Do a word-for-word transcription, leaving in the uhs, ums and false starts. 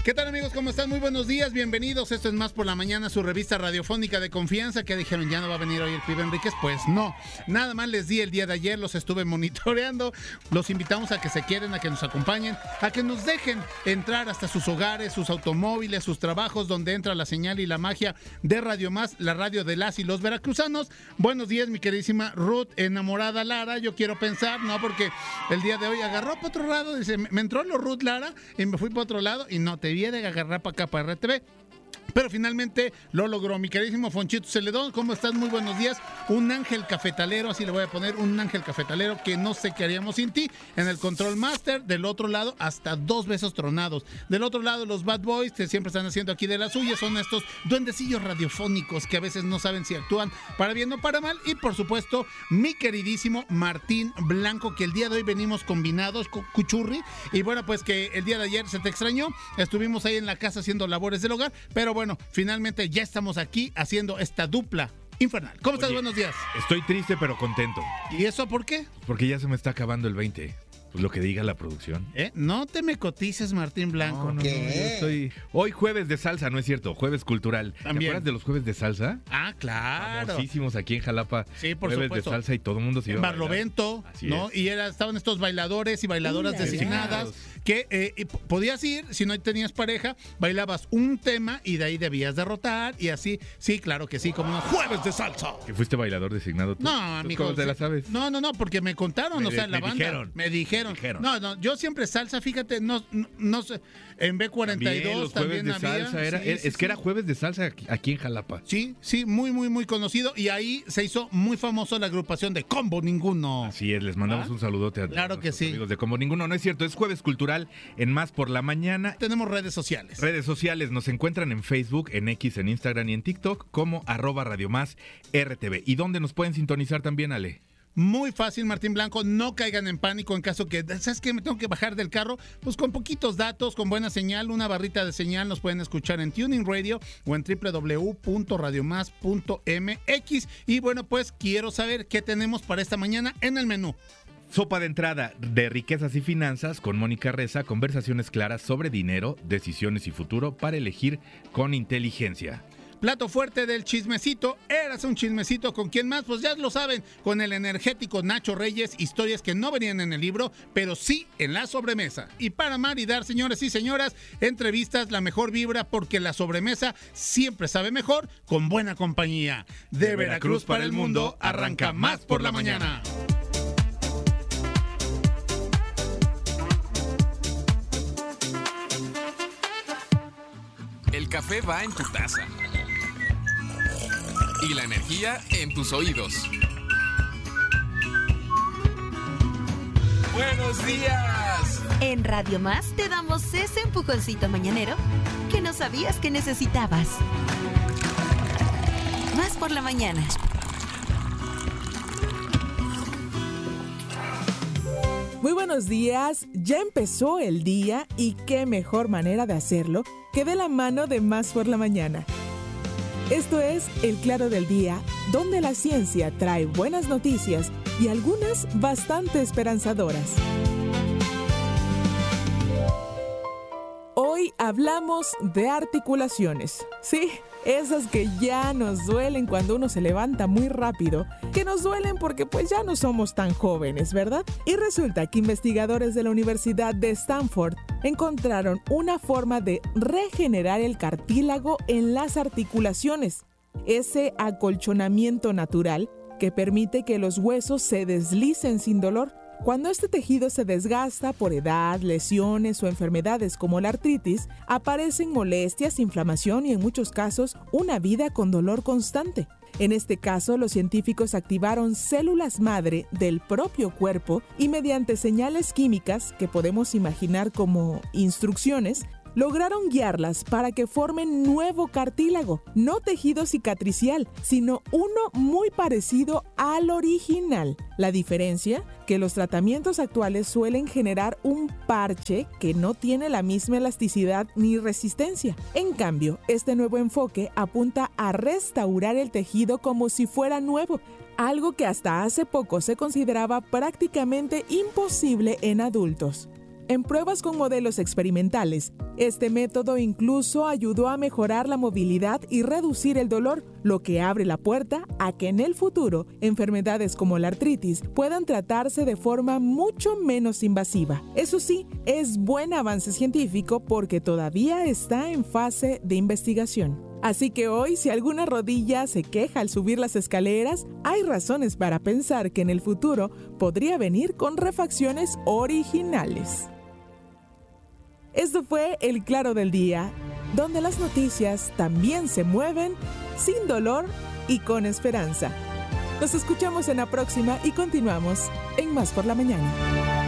¿Qué tal, amigos? ¿Cómo están? Muy buenos días, bienvenidos. Esto es Más por la Mañana, su revista radiofónica de confianza. Que dijeron, ya no va a venir hoy el Pibe Enríquez. Pues no, nada más les di el día de ayer, los estuve monitoreando. Los invitamos a que se queden, a que nos acompañen, a que nos dejen entrar hasta sus hogares, sus automóviles, sus trabajos, donde entra la señal y la magia de Radio Más, la radio de las y los veracruzanos. Buenos días, mi queridísima Ruth, enamorada Lara. Yo quiero pensar, no, porque el día de hoy agarró para otro lado, dice, me entró lo Ruth Lara y me fui para otro lado y no te de agarrar para acá, para R T V. Pero finalmente lo logró. Mi queridísimo Fonchito Celedón, ¿cómo estás? Muy buenos días. Un ángel cafetalero, así le voy a poner, un ángel cafetalero que no sé qué haríamos sin ti. En el Control Master, del otro lado, hasta dos besos tronados. Del otro lado, los Bad Boys, que siempre están haciendo aquí de las suyas, son estos duendecillos radiofónicos que a veces no saben si actúan para bien o para mal. Y por supuesto, mi queridísimo Martín Blanco, que el día de hoy venimos combinados, cuchurri. Y bueno, pues que el día de ayer se te extrañó. Estuvimos ahí en la casa haciendo labores del hogar, pero bueno, Bueno, finalmente ya estamos aquí haciendo esta dupla infernal. ¿Cómo estás? Oye, buenos días. Estoy triste pero contento. ¿Y eso por qué? Porque ya se me está acabando el veinte. Pues lo que diga la producción. ¿Eh? No te me cotices, Martín Blanco. No, no, ¿Qué? no, yo estoy... Hoy jueves de salsa, no es cierto, jueves cultural. También. ¿Te acuerdas de los jueves de salsa? Ah, claro. Famosísimos aquí en Jalapa. Sí, por jueves supuesto. de salsa y todo el mundo se iba En a bailar. Barlovento, Así ¿no? es. Y era, estaban estos bailadores y bailadoras Uy, designadas designados. que eh, y p- podías ir, si no tenías pareja, bailabas un tema y de ahí debías derrotar y así. Sí, claro que sí, como unos jueves de salsa. ¿Que fuiste bailador designado tú? No, ¿Tú amigo. ¿Cómo te sí. la sabes? No, no, no, porque me contaron, Me o sea, de- la me banda. dijeron. Me dijeron. Me dijeron. No, no, yo siempre salsa, fíjate, no, no, no sé, en B cuarenta y También dos los jueves también, de había. salsa era, Sí, es sí, que sí. era jueves de salsa aquí, aquí en Jalapa. Sí, sí, muy, muy, muy conocido. Y ahí se hizo muy famoso la agrupación de Combo Ninguno. Así es, les mandamos ¿Ah? un saludote a Claro que nuestros sí. amigos de Como Ninguno. No es cierto, es jueves cultural en Más por la Mañana. Tenemos redes sociales. Redes sociales, nos encuentran en Facebook, en X, en Instagram y en TikTok como arroba Radio Más R T V. ¿Y dónde nos pueden sintonizar también, Ale? Muy fácil, Martín Blanco, no caigan en pánico en caso que, ¿sabes qué? Me tengo que bajar del carro, pues con poquitos datos, con buena señal, una barrita de señal, nos pueden escuchar en Tuning Radio o en doble u doble u doble u punto radio más punto m x. Y bueno, pues quiero saber qué tenemos para esta mañana en el menú. Sopa de entrada de riquezas y finanzas con Mónica Reza, conversaciones claras sobre dinero, decisiones y futuro para elegir con inteligencia. Plato fuerte del chismecito, eras un chismecito, ¿con quién más? Pues ya lo saben, con el energético Nacho Reyes, historias que no venían en el libro, pero sí en la sobremesa. Y para maridar, señores y señoras, entrevistas, la mejor vibra, porque la sobremesa siempre sabe mejor con buena compañía. De Veracruz para el mundo, arranca Más por la Mañana. El café va en tu taza y la energía en tus oídos. ¡Buenos días! En Radio Más te damos ese empujoncito mañanero que no sabías que necesitabas. Más por la mañana. Muy buenos días, ya empezó el día y qué mejor manera de hacerlo que de la mano de Más por la Mañana. Esto es El Claro del Día, donde la ciencia trae buenas noticias y algunas bastante esperanzadoras. Hoy hablamos de articulaciones. Sí, esas que ya nos duelen cuando uno se levanta muy rápido, que nos duelen porque pues ya no somos tan jóvenes, ¿verdad? Y resulta que investigadores de la Universidad de Stanford encontraron una forma de regenerar el cartílago en las articulaciones, ese acolchonamiento natural que permite que los huesos se deslicen sin dolor. Cuando este tejido se desgasta por edad, lesiones o enfermedades como la artritis, aparecen molestias, inflamación y en muchos casos una vida con dolor constante. En este caso, los científicos activaron células madre del propio cuerpo y mediante señales químicas que podemos imaginar como instrucciones, lograron guiarlas para que formen nuevo cartílago, no tejido cicatricial, sino uno muy parecido al original. La diferencia, que los tratamientos actuales suelen generar un parche que no tiene la misma elasticidad ni resistencia. En cambio, este nuevo enfoque apunta a restaurar el tejido como si fuera nuevo, algo que hasta hace poco se consideraba prácticamente imposible en adultos. en pruebas con modelos experimentales. Este método incluso ayudó a mejorar la movilidad y reducir el dolor, lo que abre la puerta a que en el futuro enfermedades como la artritis puedan tratarse de forma mucho menos invasiva. Eso sí, es buen avance científico porque todavía está en fase de investigación. Así que hoy, si alguna rodilla se queja al subir las escaleras, hay razones para pensar que en el futuro podría venir con refacciones originales. Esto fue El Claro del Día, donde las noticias también se mueven sin dolor y con esperanza. Nos escuchamos en la próxima y continuamos en Más por la Mañana.